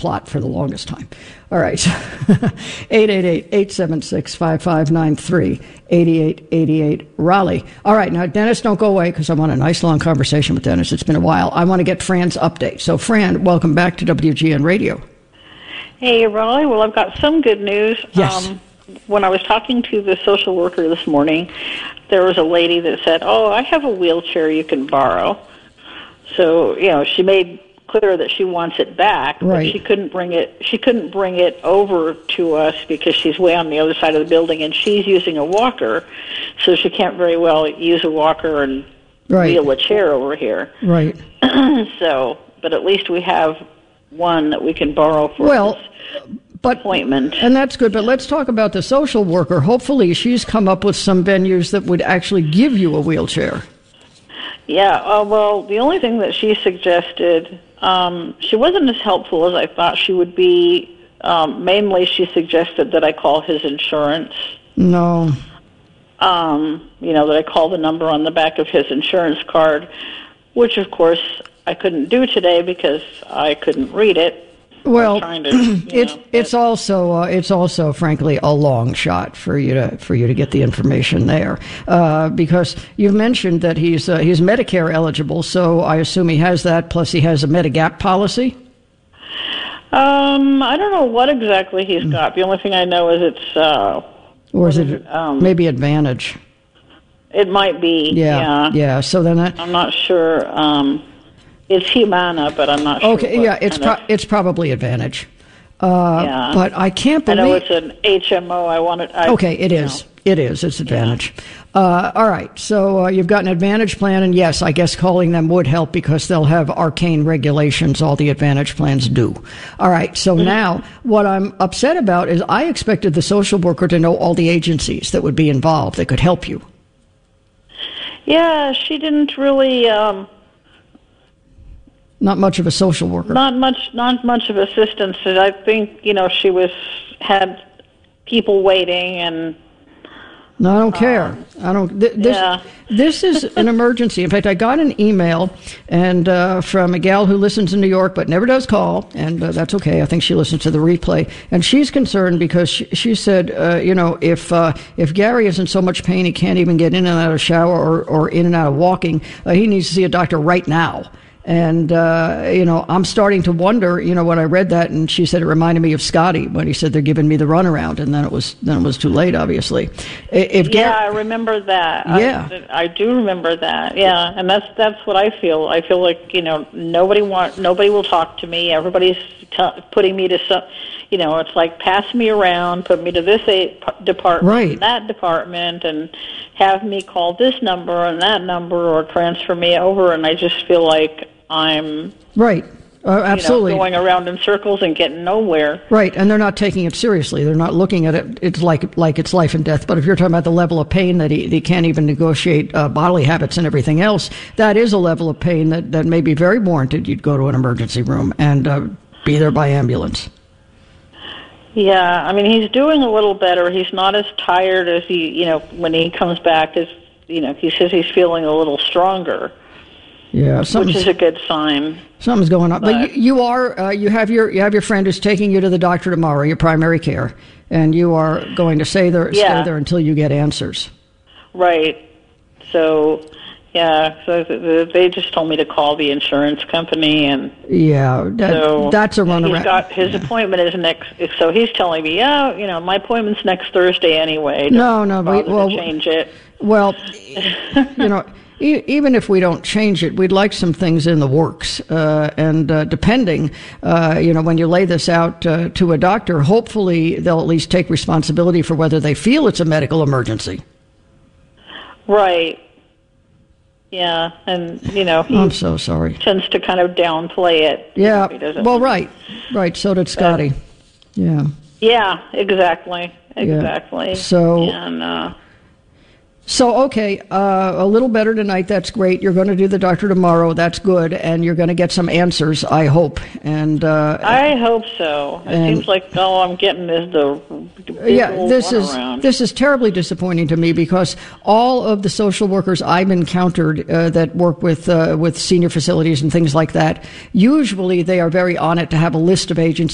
plot for the longest time. All right. 888-876-5593, 8888 Raleigh. All right. Now, Dennis, don't go away because I want a nice long conversation with Dennis. It's been a while. I want to get Fran's update. So, Fran, welcome back to WGN Radio. Hey, Raleigh. Well, I've got some good news. Yes. When I was talking to the social worker this morning, there was a lady that said, "Oh, I have a wheelchair you can borrow." So, she made clear that she wants it back, right. But she couldn't bring it over to us because she's way on the other side of the building, and she's using a walker, so she can't very well use a walker and wheel a chair over here. Right. So, but at least we have one that we can borrow for this appointment. And that's good, but let's talk about the social worker. Hopefully she's come up with some venues that would actually give you a wheelchair. Yeah, well, the only thing that she suggested, she wasn't as helpful as I thought she would be. Mainly she suggested that I call his insurance. No. That I call the number on the back of his insurance card, which, of course, I couldn't do today because I couldn't read it. Well, it's also frankly a long shot for you to get the information there, because you've mentioned that he's Medicare eligible, so I assume he has that. Plus, he has a Medigap policy. I don't know what exactly he's got. The only thing I know is it's or is it maybe Advantage? It might be. Yeah. So then I'm not sure. It's Humana, but I'm not sure. Okay, it's probably Advantage. Yeah. But I can't believe... I know it's an HMO. Okay, it is. It is. It's Advantage. Yeah. All right, so you've got an Advantage plan, and yes, I guess calling them would help because they'll have arcane regulations, all the Advantage plans do. All right, so now what I'm upset about is I expected the social worker to know all the agencies that would be involved that could help you. Yeah, she didn't really... Not much of a social worker. Not much of assistance. I think she had people waiting, and no, I don't care. I don't. This is an emergency. In fact, I got an email from a gal who listens in New York but never does call, and that's okay. I think she listens to the replay, and she's concerned because she said, if Gary is in so much pain he can't even get in and out of shower or in and out of walking, he needs to see a doctor right now. And, I'm starting to wonder, when I read that, and she said it reminded me of Scotty when he said they're giving me the runaround, and then it was too late, obviously. I remember that. Yeah. I do remember that. Yeah. And that's what I feel. I feel like, nobody will talk to me. Everybody's putting me to some, it's like pass me around, put me to this department, and that department, and have me call this number and that number or transfer me over. And I just feel like I'm absolutely going around in circles and getting nowhere. Right, and they're not taking it seriously. They're not looking at it. It's like it's life and death. But if you're talking about the level of pain that he can't even negotiate bodily habits and everything else, that is a level of pain that may be very warranted. You'd go to an emergency room and be there by ambulance. Yeah, I mean, he's doing a little better. He's not as tired as when he comes back. He says he's feeling a little stronger. Yeah, which is a good sign. Something's going on. But you have your friend who's taking you to the doctor tomorrow, your primary care, and you are going to stay there until you get answers. Right. So, so they just told me to call the insurance company, and that's a runaround. His appointment is next. So he's telling me, my appointment's next Thursday anyway. We'll change it. Well, even if we don't change it, we'd like some things in the works. And depending, when you lay this out to a doctor, hopefully they'll at least take responsibility for whether they feel it's a medical emergency. Right. Yeah, and, I'm so sorry. Tends to kind of downplay it. Yeah, well, right. So did Scotty. Yeah. Yeah, exactly. Yeah. So, okay, a little better tonight. That's great. You're going to do the doctor tomorrow. That's good. And you're going to get some answers, I hope. And I hope so. It seems like I'm getting this is terribly disappointing to me because all of the social workers I've encountered that work with senior facilities and things like that, usually they are very on it to have a list of agencies